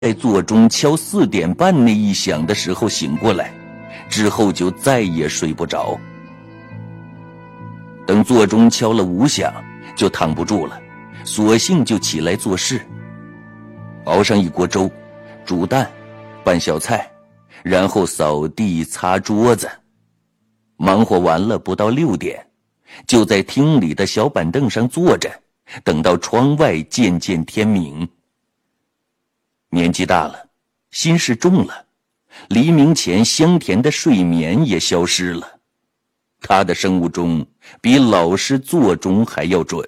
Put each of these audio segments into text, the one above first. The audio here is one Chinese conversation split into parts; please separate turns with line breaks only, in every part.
在座钟敲4点半那一响的时候醒过来，之后就再也睡不着。等座钟敲了5响，就躺不住了，索性就起来做事，熬上一锅粥，煮蛋，拌小菜，然后扫地擦桌子。忙活完了不到6点，就在厅里的小板凳上坐着，等到窗外渐渐天明。年纪大了，心事重了，黎明前香甜的睡眠也消失了。他的生物钟比老师座钟还要准。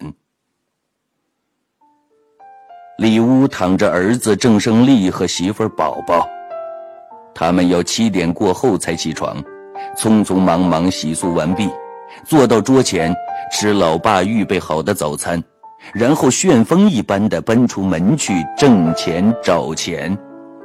里屋躺着儿子郑胜利和媳妇宝宝，他们要7点过后才起床，匆匆忙忙洗漱完毕，坐到桌前吃老爸预备好的早餐，然后旋风一般地奔出门去挣钱找钱。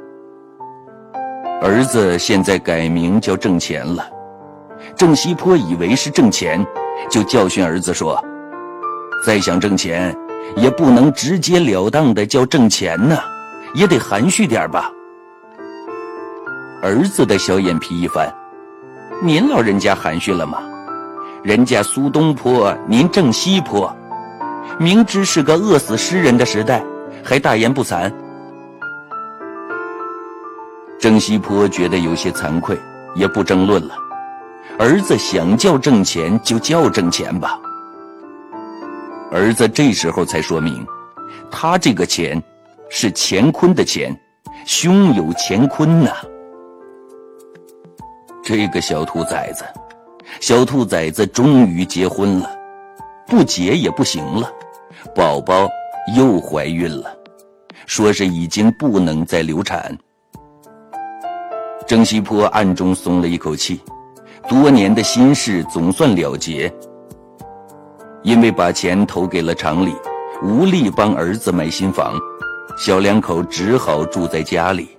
儿子现在改名叫挣钱了，郑西坡以为是挣钱，就教训儿子说，再想挣钱也不能直截了当的叫挣钱呢，也得含蓄点吧。儿子的小眼皮一翻，您老人家含蓄了吗？人家苏东坡，您郑西坡，明知是个饿死诗人的时代，还大言不惭。郑西坡觉得有些惭愧，也不争论了。儿子想叫挣钱就叫挣钱吧。儿子这时候才说明，他这个钱是乾坤的钱，胸有乾坤呐。这个小兔崽子终于结婚了，不结也不行了，宝宝又怀孕了，说是已经不能再流产。郑西坡暗中松了一口气，多年的心事总算了结。因为把钱投给了厂里，无力帮儿子买新房，小两口只好住在家里。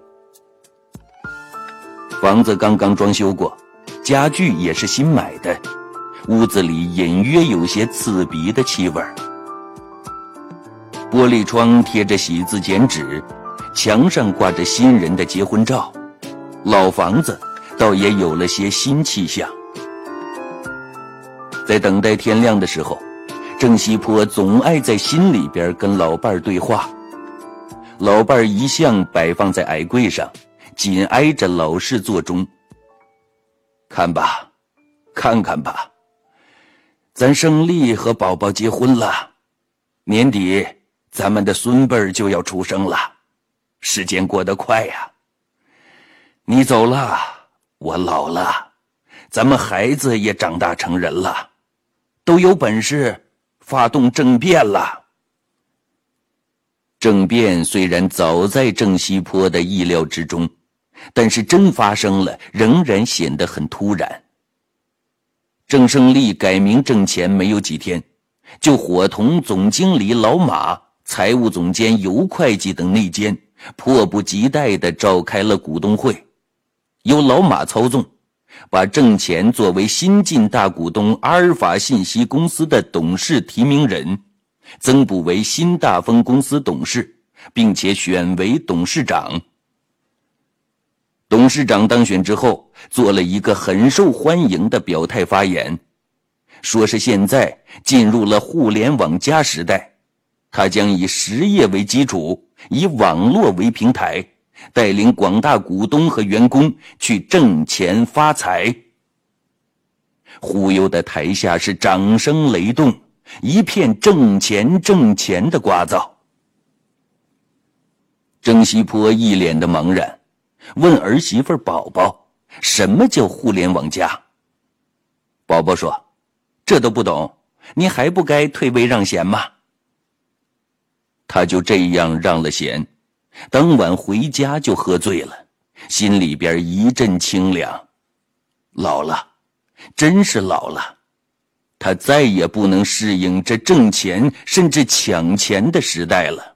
房子刚刚装修过，家具也是新买的，屋子里隐约有些刺鼻的气味。玻璃窗贴着喜字剪纸，墙上挂着新人的结婚照，老房子倒也有了些新气象。在等待天亮的时候，郑西坡总爱在心里边跟老伴儿对话。老伴儿一向摆放在矮柜上，紧挨着老式座钟。看吧，看看吧，咱胜利和宝宝结婚了，年底咱们的孙辈儿就要出生了，时间过得快呀。你走了，我老了，咱们孩子也长大成人了，都有本事发动政变了。政变虽然早在郑西坡的意料之中，但是真发生了，仍然显得很突然。郑胜利改名挣钱没有几天，就伙同总经理老马、财务总监尤会计等内奸，迫不及待地召开了股东会，由老马操纵，把挣钱作为新晋大股东阿尔法信息公司的董事提名人，增补为新大丰公司董事，并且选为董事长。董事长当选之后，做了一个很受欢迎的表态发言，说是现在进入了互联网加时代，他将以实业为基础，以网络为平台，带领广大股东和员工去挣钱发财。忽悠的台下是掌声雷动，一片挣钱挣钱的聒噪。郑西坡一脸的茫然，问儿媳妇宝宝，什么叫互联网加？宝宝说，这都不懂，你还不该退位让贤吗？他就这样让了贤，当晚回家就喝醉了，心里边一阵清凉。老了，真是老了，他再也不能适应这挣钱甚至抢钱的时代了。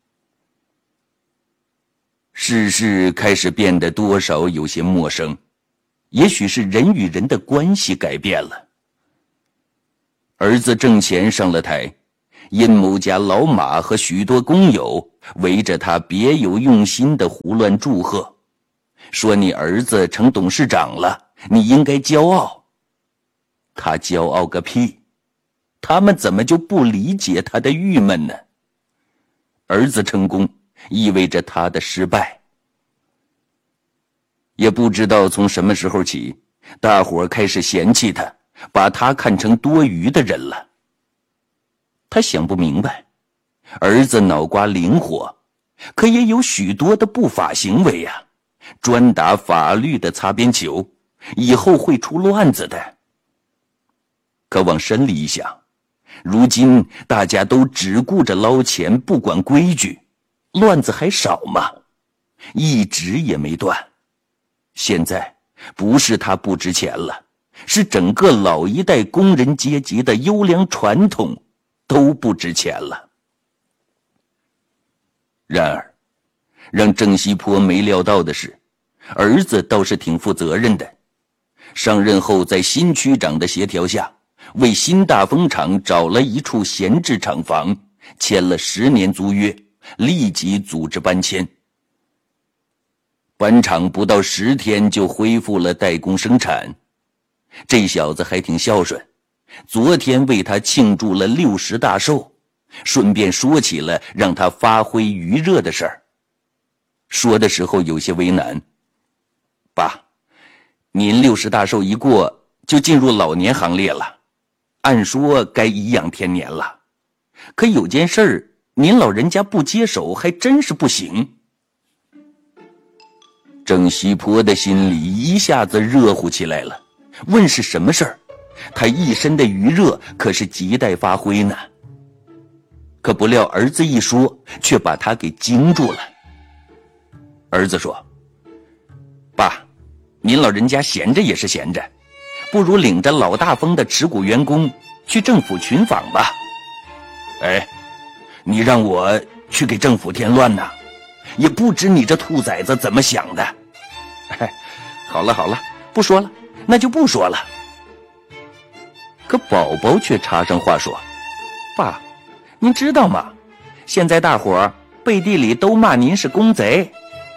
世事开始变得多少有些陌生，也许是人与人的关系改变了。儿子挣钱上了台， 殷某家老马和许多工友围着他别有用心地胡乱祝贺，说你儿子成董事长了，你应该骄傲。他骄傲个屁，他们怎么就不理解他的郁闷呢？儿子成功意味着他的失败。也不知道从什么时候起，大伙开始嫌弃他，把他看成多余的人了。他想不明白，儿子脑瓜灵活，可也有许多的不法行为啊，专打法律的擦边球，以后会出乱子的。可往深里一想，如今大家都只顾着捞钱，不管规矩，乱子还少吗？一直也没断。现在不是他不值钱了，是整个老一代工人阶级的优良传统都不值钱了。然而让郑西坡没料到的是，儿子倒是挺负责任的。上任后，在新区长的协调下，为新大丰厂找了一处闲置厂房，签了10年租约，立即组织搬迁。搬厂不到10天就恢复了代工生产。这小子还挺孝顺，昨天为他庆祝了60大寿，顺便说起了让他发挥余热的事儿。说的时候有些为难，爸，您60大寿一过就进入老年行列了，按说该颐养天年了，可有件事儿您老人家不接手还真是不行。郑西坡的心里一下子热乎起来了，问是什么事儿？他一身的余热可是亟待发挥呢。可不料儿子一说，却把他给惊住了。儿子说，爸，您老人家闲着也是闲着，不如领着老大丰的持股员工去政府群访吧。哎，你让我去给政府添乱呢？也不知你这兔崽子怎么想的。好了好了，不说了，那就不说了。可宝宝却插上话说，爸，您知道吗？现在大伙儿背地里都骂您是公贼。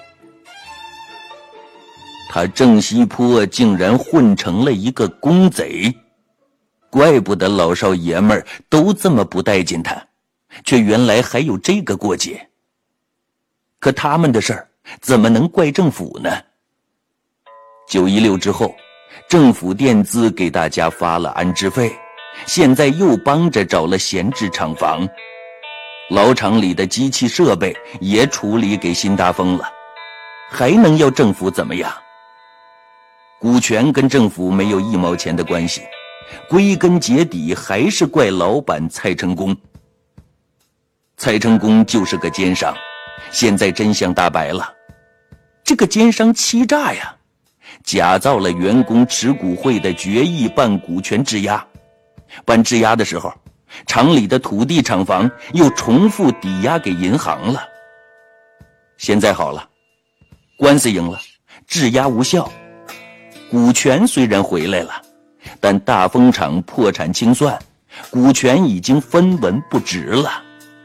他郑西坡竟然混成了一个公贼，怪不得老少爷们儿都这么不待见他，却原来还有这个过节。可他们的事儿怎么能怪政府呢？916之后，政府垫资给大家发了安置费，现在又帮着找了闲置厂房，老厂里的机器设备也处理给新大丰了，还能要政府怎么样？股权跟政府没有1毛钱的关系，归根结底还是怪老板蔡成功。蔡成功就是个奸商，现在真相大白了，这个奸商欺诈呀，假造了员工持股会的决议办股权质押，办质押的时候，厂里的土地厂房又重复抵押给银行了。现在好了，官司赢了，质押无效，股权虽然回来了，但大丰厂破产清算，股权已经分文不值了。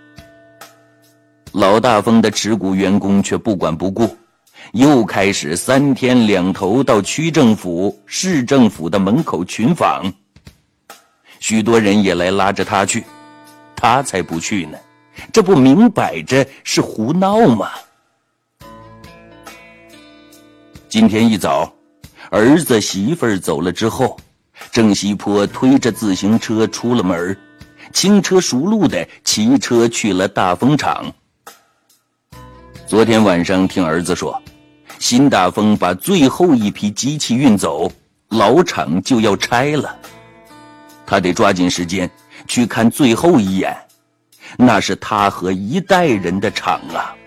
老大丰的持股员工却不管不顾，又开始3天2头到区政府、市政府的门口群访，许多人也来拉着他去，他才不去呢，这不明摆着是胡闹吗？今天一早，儿子媳妇儿走了之后，郑西坡推着自行车出了门，轻车熟路的骑车去了大丰厂。昨天晚上听儿子说，新大丰把最后一批机器运走，老厂就要拆了，他得抓紧时间去看最后一眼，那是他和一代人的厂啊。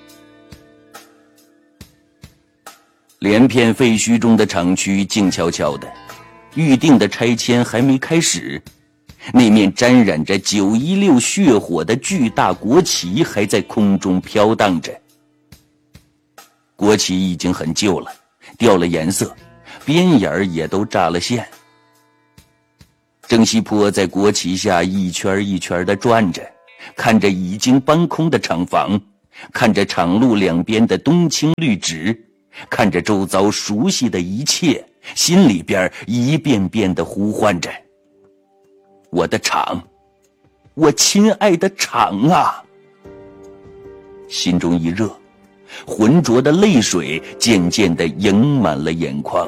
连片废墟中的厂区静悄悄的，预定的拆迁还没开始，那面沾染着916血火的巨大国旗还在空中飘荡着。国旗已经很旧了，掉了颜色，边沿也都炸了线。 郑西坡在国旗下一圈一圈地转着，看着已经搬空的厂房，看着厂路两边的冬青绿植，看着周遭熟悉的一切，心里边一遍遍地呼唤着：我的厂，我亲爱的厂啊！心中一热，浑浊的泪水渐渐地盈满了眼眶。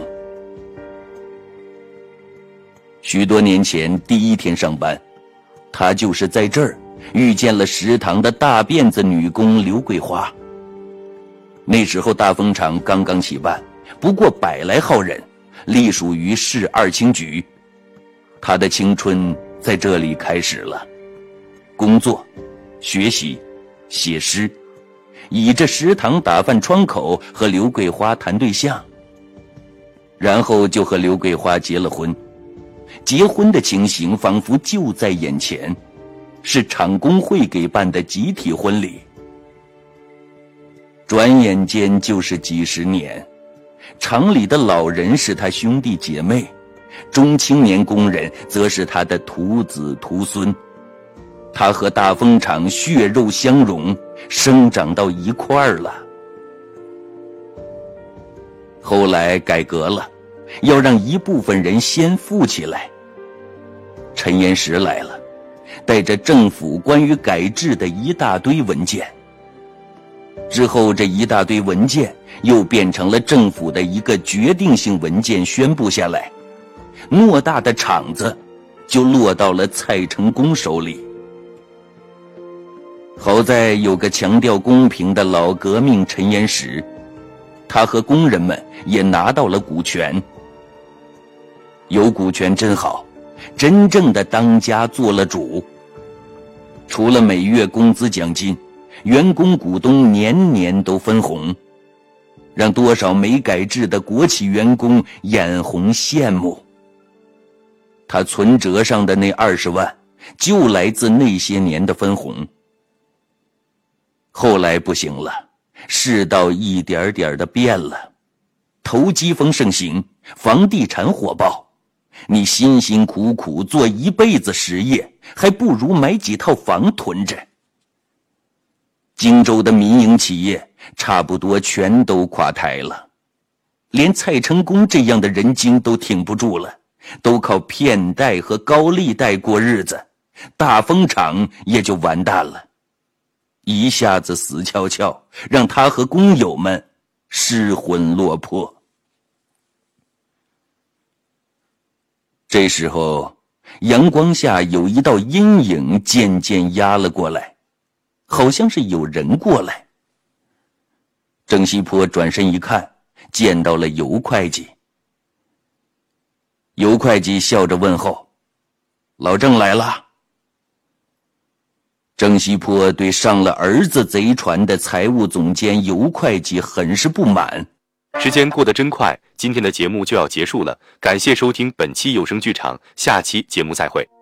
许多年前第一天上班，他就是在这儿遇见了食堂的大辫子女工刘桂花。那时候大风厂刚刚起办，不过100来号人，隶属于市二轻局。他的青春在这里开始了，工作、学习、写诗，倚着食堂打饭窗口和刘桂花谈对象，然后就和刘桂花结了婚。结婚的情形仿佛就在眼前，是厂工会给办的集体婚礼。转眼间就是几十年，厂里的老人是他兄弟姐妹，中青年工人则是他的徒子徒孙。他和大风厂血肉相融，生长到一块儿了。后来改革了，要让一部分人先富起来。陈岩石来了，带着政府关于改制的一大堆文件。之后这一大堆文件又变成了政府的一个决定性文件，宣布下来，偌大的厂子就落到了蔡成功手里。好在有个强调公平的老革命陈岩石，他和工人们也拿到了股权。有股权真好，真正的当家做了主。除了每月工资奖金，员工股东年年都分红，让多少没改制的国企员工眼红羡慕。他存折上的那20万就来自那些年的分红。后来不行了，世道一点点的变了，投机风盛行，房地产火爆，你辛辛苦苦做一辈子实业，还不如买几套房囤着。荆州的民营企业差不多全都垮台了，连蔡成功这样的人精都挺不住了，都靠骗贷和高利贷过日子，大风厂也就完蛋了，一下子死翘翘，让他和工友们失魂落魄。这时候阳光下有一道阴影渐渐压了过来，好像是有人过来。郑西坡转身一看，见到了尤会计。尤会计笑着问候：老郑来了。郑西坡对上了儿子贼船的财务总监尤会计很是不满。
时间过得真快，今天的节目就要结束了，感谢收听本期有声剧场，下期节目再会。